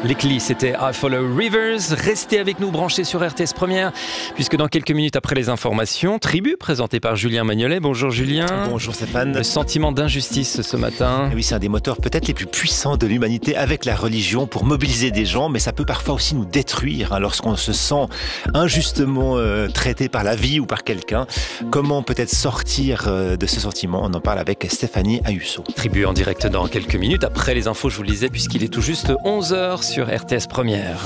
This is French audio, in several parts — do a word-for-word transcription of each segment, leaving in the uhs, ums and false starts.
Les Clis, c'était I Follow Rivers. Restez avec nous, branchés sur R T S Première, puisque dans quelques minutes après les informations, Tribu, présenté par Julien Magnolet. Bonjour Julien. Bonjour Stéphane. Le sentiment d'injustice ce matin. Et oui, c'est un des moteurs peut-être les plus puissants de l'humanité avec la religion pour mobiliser des gens, mais ça peut parfois aussi nous détruire hein, lorsqu'on se sent injustement euh, traité par la vie ou par quelqu'un. Comment peut-être sortir euh, de ce sentiment? On en parle avec Stéphanie Ayuso. Tribu en direct dans quelques minutes. Après les infos, je vous le disais, puisqu'il est tout juste onze heures sur R T S Première.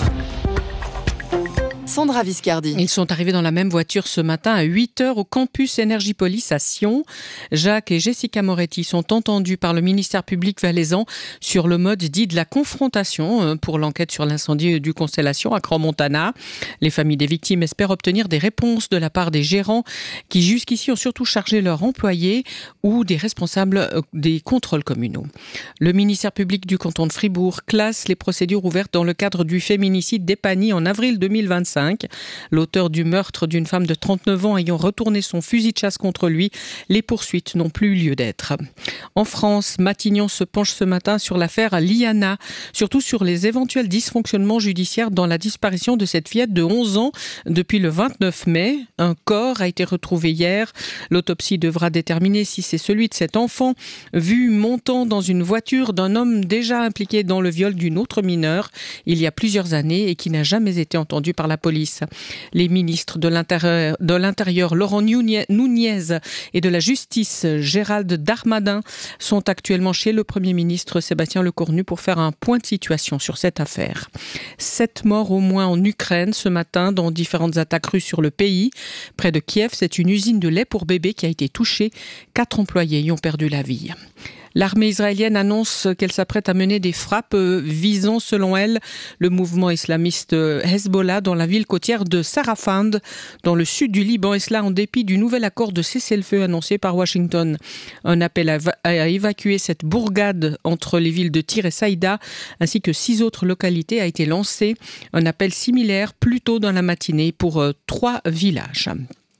Sandra Viscardi. Ils sont arrivés dans la même voiture ce matin à huit heures au campus Énergipolis à Sion. Jacques et Jessica Moretti sont entendus par le ministère public valaisan sur le mode dit de la confrontation pour l'enquête sur l'incendie du Constellation à Crans-Montana. Les familles des victimes espèrent obtenir des réponses de la part des gérants qui jusqu'ici ont surtout chargé leurs employés ou des responsables des contrôles communaux. Le ministère public du canton de Fribourg classe les procédures ouvertes dans le cadre du féminicide d'Epany en avril deux mille vingt-cinq. L'auteur du meurtre d'une femme de trente-neuf ans ayant retourné son fusil de chasse contre lui, les poursuites n'ont plus lieu d'être. En France, Matignon se penche ce matin sur l'affaire Liana, surtout sur les éventuels dysfonctionnements judiciaires dans la disparition de cette fillette de onze ans depuis le vingt-neuf mai. Un corps a été retrouvé hier. L'autopsie devra déterminer si c'est celui de cet enfant, vu montant dans une voiture d'un homme déjà impliqué dans le viol d'une autre mineure il y a plusieurs années et qui n'a jamais été entendu par la police. Les ministres de l'Intérieur, de l'Intérieur Laurent Nunez et de la Justice Gérald Darmanin sont actuellement chez le Premier ministre Sébastien Lecornu pour faire un point de situation sur cette affaire. Sept morts au moins en Ukraine ce matin dans différentes attaques russes sur le pays. Près de Kiev, c'est une usine de lait pour bébés qui a été touchée. Quatre employés y ont perdu la vie. L'armée israélienne annonce qu'elle s'apprête à mener des frappes visant, selon elle, le mouvement islamiste Hezbollah dans la ville côtière de Sarafand, dans le sud du Liban, et cela en dépit du nouvel accord de cessez-le-feu annoncé par Washington. Un appel à, à évacuer cette bourgade entre les villes de Tyr et Saïda, ainsi que six autres localités, a été lancé. Un appel similaire plus tôt dans la matinée pour euh, trois villages.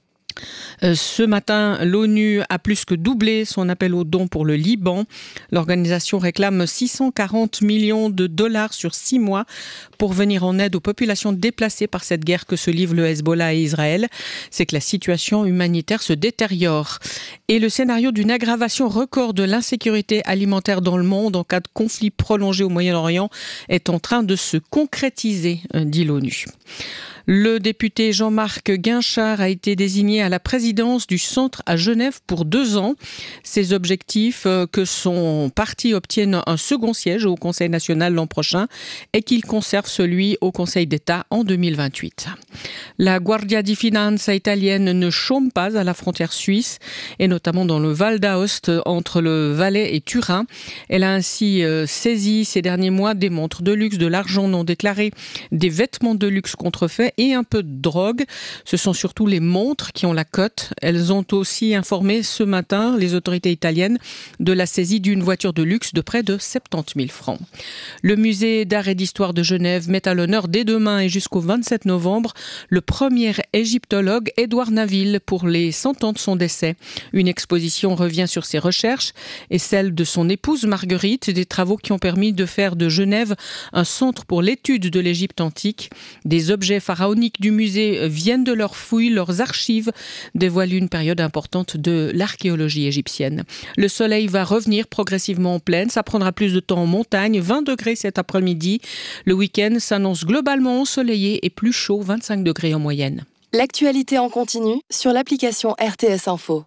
Ce matin, l'ONU a plus que doublé son appel aux dons pour le Liban. L'organisation réclame six cent quarante millions de dollars sur six mois pour venir en aide aux populations déplacées par cette guerre que se livrent le Hezbollah et Israël. C'est que la situation humanitaire se détériore. Et le scénario d'une aggravation record de l'insécurité alimentaire dans le monde en cas de conflit prolongé au Moyen-Orient est en train de se concrétiser, dit l'ONU. Le député Jean-Marc Guinchard a été désigné à la présidence du centre à Genève pour deux ans. Ses objectifs, que son parti obtienne un second siège au Conseil national l'an prochain et qu'il conserve celui au Conseil d'État en deux mille vingt-huit. La Guardia di Finanza italienne ne chôme pas à la frontière suisse et notamment dans le Val d'Aoste entre le Valais et Turin. Elle a ainsi euh, saisi ces derniers mois des montres de luxe, de l'argent non déclaré, des vêtements de luxe contrefaits et un peu de drogue. Ce sont surtout les montres qui ont la cote. Elles ont aussi informé ce matin les autorités italiennes de la saisie d'une voiture de luxe de près de soixante-dix mille francs. Le musée d'art et d'histoire de Genève met à l'honneur dès demain et jusqu'au vingt-sept novembre le premier égyptologue Édouard Naville pour les cent ans de son décès. Une exposition revient sur ses recherches et celle de son épouse Marguerite, des travaux qui ont permis de faire de Genève un centre pour l'étude de l'Égypte antique. Des objets pharaoniques du musée viennent de leurs fouilles, leurs archives dévoilent une période importante de l'archéologie égyptienne. Le soleil va revenir progressivement en plaine, ça prendra plus de temps en montagne, vingt degrés cet après-midi. Le week-end s'annonce globalement ensoleillé et plus chaud, vingt-cinq degrés en moyenne. L'actualité en continu sur l'application R T S Info.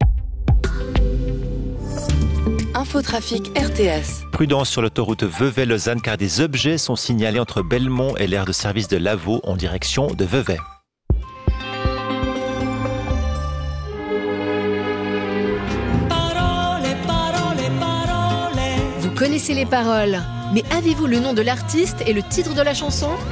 Infotrafic R T S. Prudence sur l'autoroute Vevey-Lausanne car des objets sont signalés entre Belmont et l'aire de service de Lavaux en direction de Vevey. Vous connaissez les paroles, mais avez-vous le nom de l'artiste et le titre de la chanson ?